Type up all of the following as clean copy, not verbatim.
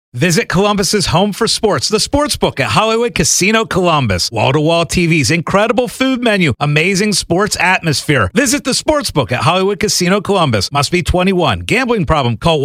Visit Columbus's home for sports, the Sportsbook at Hollywood Casino Columbus. Wall-to-wall TVs, incredible food menu, amazing sports atmosphere. Visit the Sportsbook at Hollywood Casino Columbus. Must be 21. Gambling problem? Call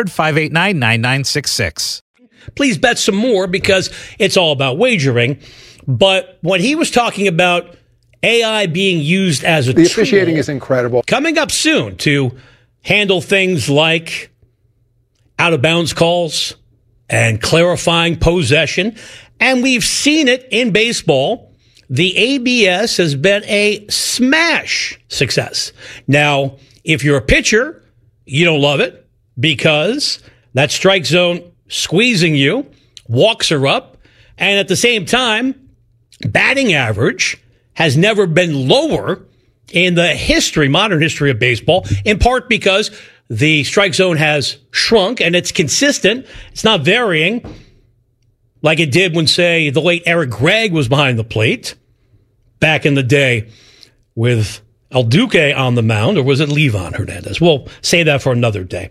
1-800-589-9966. Please bet some more because it's all about wagering. But when he was talking about AI being used as a tool, the officiating is incredible. Coming up soon to handle things like out-of-bounds calls and clarifying possession. And we've seen it in baseball. The ABS has been a smash success. Now, if you're a pitcher, you don't love it because that strike zone squeezing you, walks are up, and at the same time, batting average has never been lower in the modern history of baseball, in part because the strike zone has shrunk and it's consistent. It's not varying like it did when, say, the late Eric Gregg was behind the plate back in the day with El Duque on the mound, or was it Livan Hernandez? We'll say that for another day.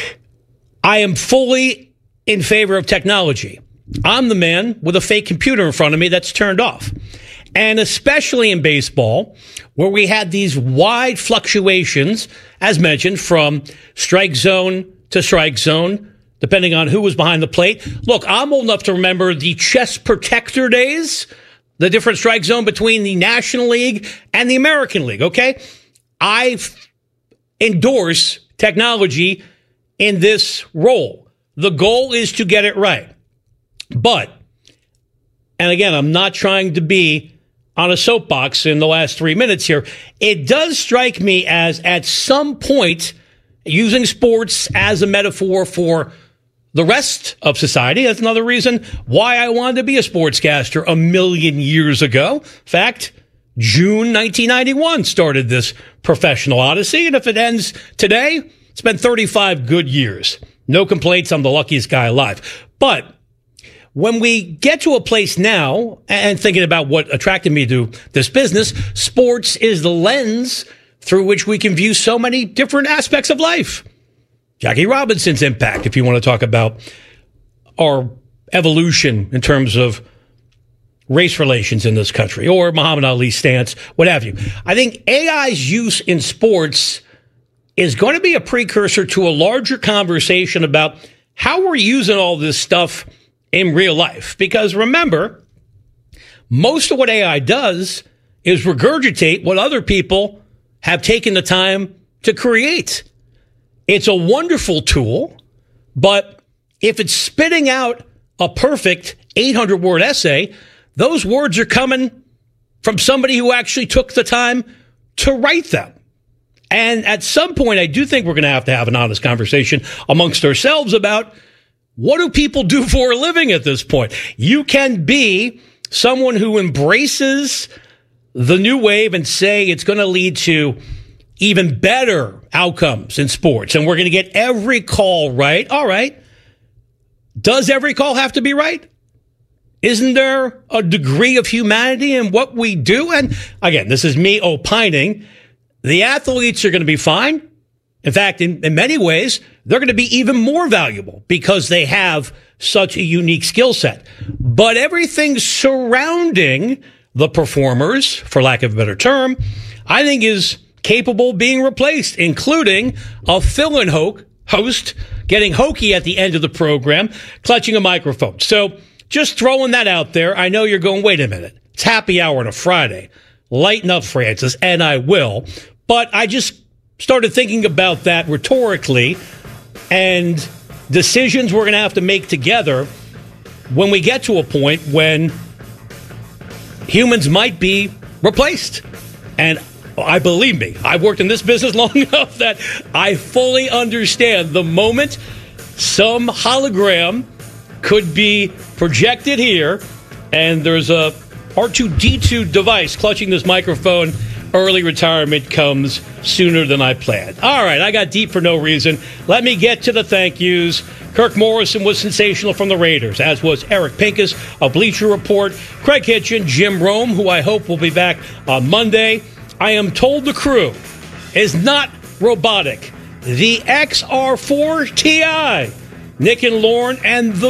I am fully in favor of technology. I'm the man with a fake computer in front of me that's turned off. And especially in baseball, where we had these wide fluctuations, as mentioned, from strike zone to strike zone, depending on who was behind the plate. Look, I'm old enough to remember the chest protector days, the different strike zone between the National League and the American League, okay? I endorse technology in this role. The goal is to get it right. But, and again, I'm not trying to be on a soapbox in the last 3 minutes here, it does strike me as at some point, using sports as a metaphor for the rest of society. That's another reason why I wanted to be a sportscaster a million years ago. In fact, June 1991 started this professional odyssey. And if it ends today, it's been 35 good years. No complaints. I'm the luckiest guy alive. But when we get to a place now, and thinking about what attracted me to this business, sports is the lens through which we can view so many different aspects of life. Jackie Robinson's impact, if you want to talk about our evolution in terms of race relations in this country, or Muhammad Ali's stance, what have you. I think AI's use in sports is going to be a precursor to a larger conversation about how we're using all this stuff in real life. Because remember, most of what AI does is regurgitate what other people have taken the time to create. It's a wonderful tool, but if it's spitting out a perfect 800-word essay, those words are coming from somebody who actually took the time to write them. And at some point, I do think we're going to have an honest conversation amongst ourselves about what do people do for a living at this point? You can be someone who embraces the new wave and say it's going to lead to even better outcomes in sports, and we're going to get every call right. All right. Does every call have to be right? Isn't there a degree of humanity in what we do? And again, this is me opining. The athletes are going to be fine. In fact, in many ways, they're going to be even more valuable because they have such a unique skill set. But everything surrounding the performers, for lack of a better term, I think is capable of being replaced, including a fill-in host getting hokey at the end of the program, clutching a microphone. So just throwing that out there. I know you're going, wait a minute. It's happy hour on a Friday. Lighten up, Francis, and I will. But I just started thinking about that rhetorically and decisions we're going to have to make together when we get to a point when humans might be replaced. And believe me, I've worked in this business long enough that I fully understand the moment some hologram could be projected here and there's a R2-D2 device clutching this microphone, early retirement comes sooner than I planned. All right, I got deep for no reason. Let me get to the thank yous. Kirk Morrison was sensational from the Raiders, as was Eric Pincus of Bleacher Report, Craig Hitchen, Jim Rome, who I hope will be back on Monday. I am told the crew is not robotic. The XR4 Ti, Nick and Lauren, and the